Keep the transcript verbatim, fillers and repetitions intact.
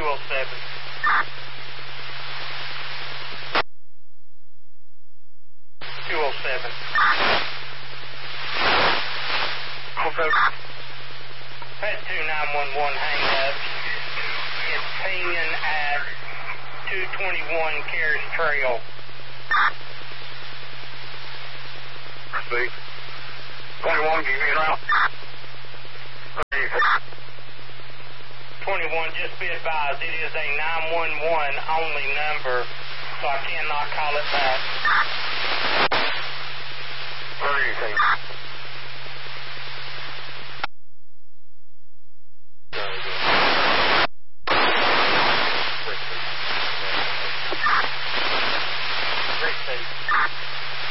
oh seven. two oh seven. Okay. Pet two nine one one hang up. It's pinging at two twenty-one Cares Trail. See. twenty-one, give me an out. twenty-one, just be advised, it is a nine one one only number, so I cannot call it back. thirty.